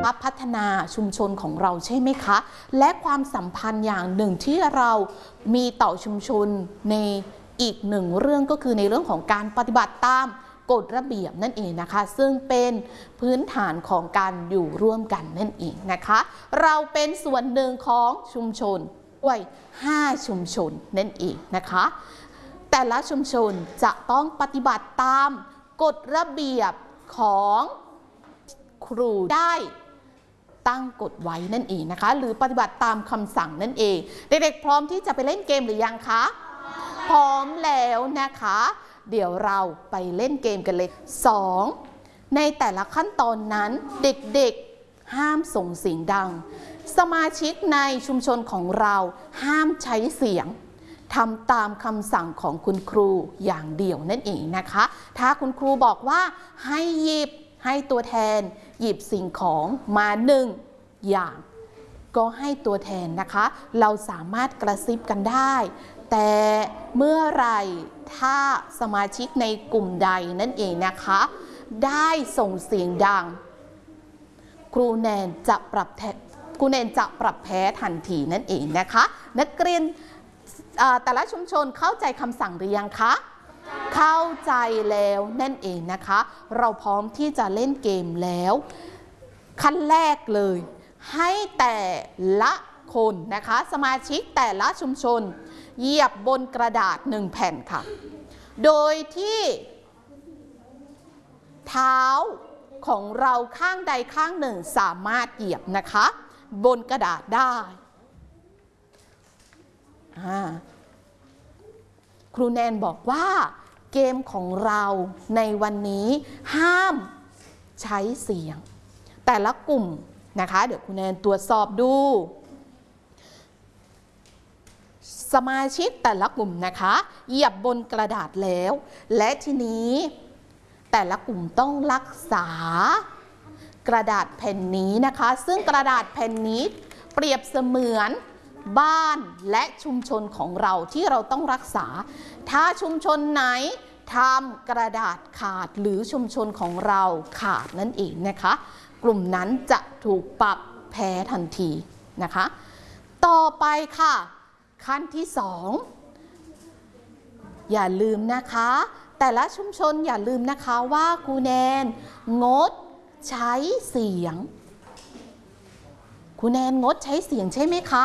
พัฒนาชุมชนของเราใช่ไหมคะและความสัมพันธ์อย่างหนึ่งที่เรามีต่อชุมชนในอีกหนึ่งเรื่องก็คือในเรื่องของการปฏิบัติตามกฎระเบียบนั่นเองนะคะซึ่งเป็นพื้นฐานของการอยู่ร่วมกันนั่นเองนะคะเราเป็นส่วนหนึ่งของชุมชนด้วย5ชุมชนนั่นเองนะคะแต่ละชุมชนจะต้องปฏิบัติตามกฎระเบียบของครูได้ตั้งกฎไว้นั่นเองนะคะหรือปฏิบัติตามคำสั่งนั่นเองเด็กๆพร้อมที่จะไปเล่นเกมหรือยังคะพร้อมแล้วนะคะเดี๋ยวเราไปเล่นเกมกันเลย2ในแต่ละขั้นตอนนั้นเด็กๆห้ามส่งเสียงดังสมาชิกในชุมชนของเราห้ามใช้เสียงทำตามคำสั่งของคุณครูอย่างเดียวนั่นเองนะคะถ้าคุณครูบอกว่าให้หยิบให้ตัวแทนหยิบสิ่งของมา1อย่างก็ให้ตัวแทนนะคะเราสามารถกระซิบกันได้แต่เมื่อไหร่ถ้าสมาชิกในกลุ่มใดนั่นเองนะคะได้ส่งเสียงดังครูแนนจะปรับแพ้ทันทีนั่นเองนะคะนักเรียนแต่ละชุมชนเข้าใจคำสั่งหรือยังคะเข้าใจแล้วนั่นเองนะคะเราพร้อมที่จะเล่นเกมแล้วขั้นแรกเลยให้แต่ละคนนะคะสมาชิกแต่ละชุมชนเหยียบบนกระดาษ1แผ่นค่ะโดยที่เท้าของเราข้างใดข้างหนึ่งสามารถเหยียบนะคะบนกระดาษได้ครูแนนบอกว่าเกมของเราในวันนี้ห้ามใช้เสียงแต่ละกลุ่มนะคะเดี๋ยวครูแนนตรวจสอบดูสมาชิกแต่ละกลุ่มนะคะเหยียบบนกระดาษแล้วและทีนี้แต่ละกลุ่มต้องรักษากระดาษแผ่นนี้นะคะซึ่งกระดาษแผ่นนี้เปรียบเสมือนบ้านและชุมชนของเราที่เราต้องรักษาถ้าชุมชนไหนทำกระดาษขาดหรือชุมชนของเราขาดนั่นเองนะคะกลุ่มนั้นจะถูกปรับแพ้ทันทีนะคะต่อไปค่ะขั้นที่2อย่าลืมนะคะแต่ละชุมชนอย่าลืมนะคะว่าครูแนนงดใช้เสียงครูแนนงดใช้เสียงใช่ไหมคะ